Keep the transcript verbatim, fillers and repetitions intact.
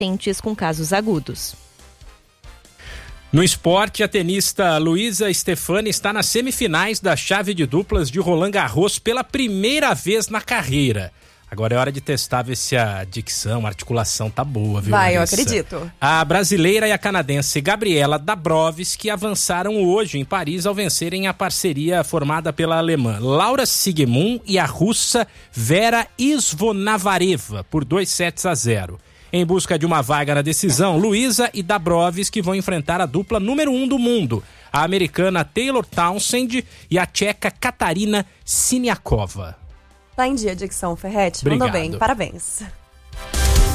pacientes com casos agudos. No esporte, a tenista Luísa Stefani está nas semifinais da chave de duplas de Roland Garros pela primeira vez na carreira. Agora é hora de testar, ver se a dicção, a articulação tá boa, viu, Vai, Larissa? eu acredito. A brasileira e a canadense Gabriela Dabrowski avançaram hoje em Paris ao vencerem a parceria formada pela alemã Laura Siegemund e a russa Vera Isvonavareva por dois sets a zero. Em busca de uma vaga na decisão, Luísa e Dabrowski vão enfrentar a dupla número um do mundo, a americana Taylor Townsend e a tcheca Katarina Siniakova. Tá em dia, dicção, Ferretti. Obrigado. Mandou bem, parabéns.